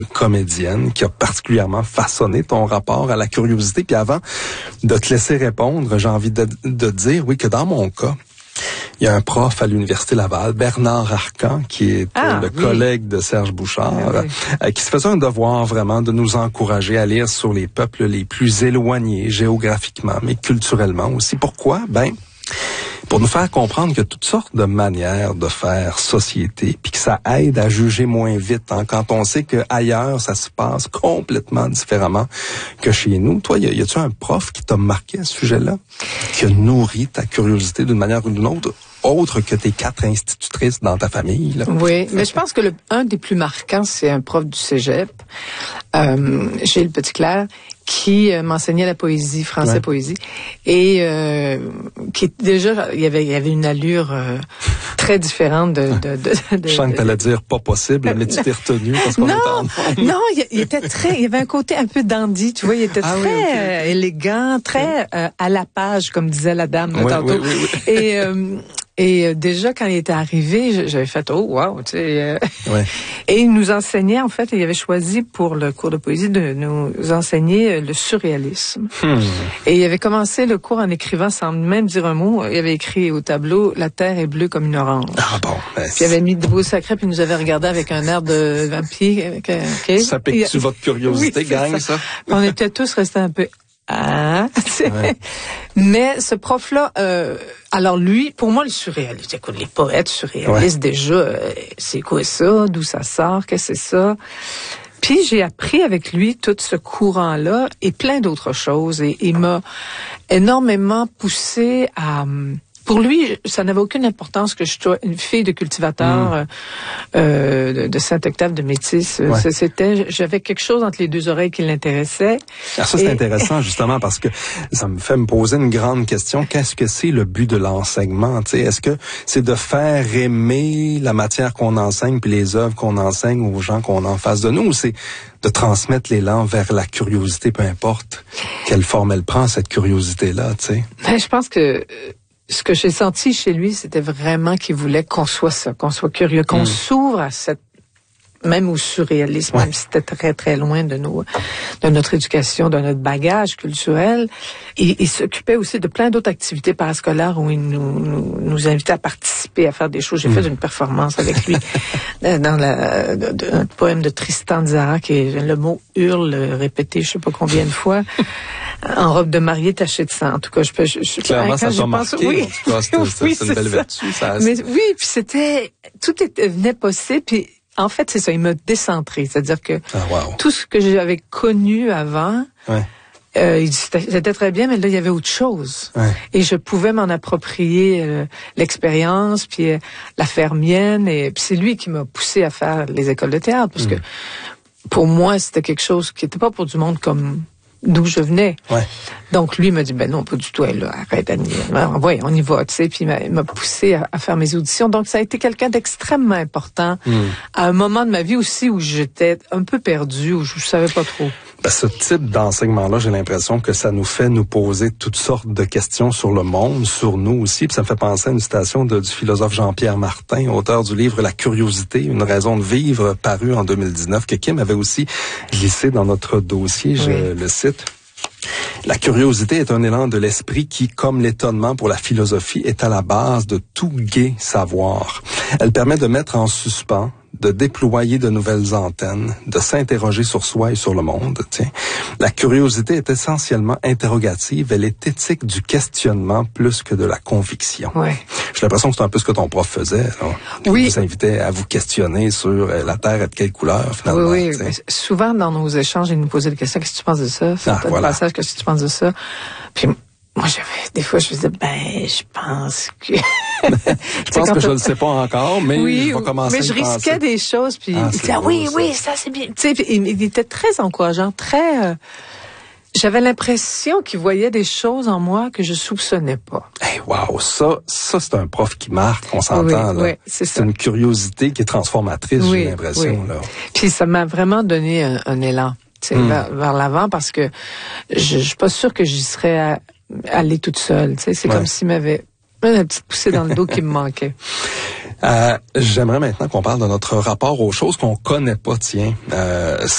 comédienne qui a particulièrement façonné ton rapport à la curiosité. Puis avant de te laisser répondre, j'ai envie de dire, oui, que dans mon cas, il y a un prof à l'Université Laval, Bernard Arcan, qui est le collègue de Serge Bouchard, qui se faisait un devoir vraiment de nous encourager à lire sur les peuples les plus éloignés géographiquement, mais culturellement aussi. Pourquoi? Pour nous faire comprendre qu'il y a toutes sortes de manières de faire société, puis que ça aide à juger moins vite, quand on sait qu'ailleurs, ça se passe complètement différemment que chez nous. Toi, y a-tu un prof qui t'a marqué à ce sujet-là, qui a nourri ta curiosité d'une manière ou d'une autre que tes 4 institutrices dans ta famille, là? Oui, mais je pense que un des plus marquants, c'est un prof du cégep, Gilles Petitclerc, qui m'enseignait la poésie, français poésie, et qui déjà, il y avait une allure très différente de Je sens que t'allais dire pas possible, mais tu t'es retenu parce qu'on est en Non, il était il y avait un côté un peu dandy, tu vois, il était très élégant, très à la page, comme disait la dame tantôt. Oui. Et déjà, quand il était arrivé, j'avais fait « Oh, wow! » tu sais. Et il nous enseignait, en fait, il avait choisi pour le cours de poésie de nous enseigner le surréalisme. Et il avait commencé le cours en écrivant, sans même dire un mot, il avait écrit au tableau « La terre est bleue comme une orange ». Ah bon? Puis il avait mis de beaux sacrés, puis il nous avait regardé avec un air de vampire. Ça pique-tu votre curiosité, gang, ça? On était tous restés un peu... Mais ce prof-là, alors lui, pour moi, le surréaliste, écoute, les poètes surréalistes, déjà, c'est quoi ça? D'où ça sort? Qu'est-ce que c'est ça? Puis j'ai appris avec lui tout ce courant-là et plein d'autres choses. Et il m'a énormément poussé à... Pour lui, ça n'avait aucune importance que je sois une fille de cultivateur de Saint-Octave de Métis. J'avais quelque chose entre les deux oreilles qui l'intéressait. Alors ça, c'est intéressant, justement, parce que ça me fait me poser une grande question. Qu'est-ce que c'est le but de l'enseignement? T'sais, est-ce que c'est de faire aimer la matière qu'on enseigne puis les œuvres qu'on enseigne aux gens qu'on a en face de nous, ou c'est de transmettre l'élan vers la curiosité, peu importe quelle forme elle prend, cette curiosité-là, tu sais? Je pense que ce que j'ai senti chez lui, c'était vraiment qu'il voulait qu'on soit ça, qu'on soit curieux, qu'on s'ouvre à même au surréalisme, même si c'était très, très loin de notre éducation, de notre bagage culturel. Et il s'occupait aussi de plein d'autres activités parascolaires où il nous invitait à participer, à faire des choses. J'ai fait une performance avec lui dans un poème de Tristan Tzara, qui est le mot hurle répété je sais pas combien de fois. En robe de mariée tachée de sang. En tout cas, clairement, ça t'a marqué. Oui, en tout cas, c'est une belle vertu. Mais oui, puis tout venait possible. Puis en fait, c'est ça, il m'a décentré. C'est-à-dire que tout ce que j'avais connu avant, c'était très bien, mais là, il y avait autre chose. Et je pouvais m'en approprier l'expérience, puis la faire mienne. Et puis c'est lui qui m'a poussé à faire les écoles de théâtre, parce que pour moi, c'était quelque chose qui n'était pas pour du monde comme d'où je venais. Donc lui m'a dit non, pas du tout, là, arrête Annie, on y va, tu sais. Puis il m'a poussé à faire mes auditions. Donc ça a été quelqu'un d'extrêmement important à un moment de ma vie aussi où j'étais un peu perdue, où je savais pas trop. Ce type d'enseignement-là, j'ai l'impression que ça nous fait nous poser toutes sortes de questions sur le monde, sur nous aussi. Puis ça me fait penser à une citation du philosophe Jean-Pierre Martin, auteur du livre La curiosité, une raison de vivre, paru en 2019, que Kim avait aussi glissé dans notre dossier. Je le cite. La curiosité est un élan de l'esprit qui, comme l'étonnement pour la philosophie, est à la base de tout gai savoir. Elle permet de mettre en suspens, de déployer de nouvelles antennes, de s'interroger sur soi et sur le monde. Tiens. La curiosité est essentiellement interrogative, elle est éthique du questionnement plus que de la conviction. J'ai l'impression que c'est un peu ce que ton prof faisait. Il vous invitait à vous questionner sur la Terre est de quelle couleur, finalement. Oui. Souvent, dans nos échanges, il nous posait des questions. Qu'est-ce que tu penses de ça? Passage, qu'est-ce que tu penses de ça? Puis moi, des fois, je faisais, je pense que... je pense que je ne le sais pas encore, mais je vais commencer à mais je risquais des choses, puis il disait, oui, ça c'est bien. Tu sais, il était très encourageant, très... J'avais l'impression qu'il voyait des choses en moi que je soupçonnais pas. Ça c'est un prof qui marque, on s'entend. là. C'est une curiosité qui est transformatrice, j'ai l'impression. Là. Puis ça m'a vraiment donné un élan vers l'avant, parce que je suis pas sûre que j'y serais allée toute seule. C'est comme s'il m'avait une petite poussée dans le dos qui me manquait. J'aimerais maintenant qu'on parle de notre rapport aux choses qu'on connaît pas,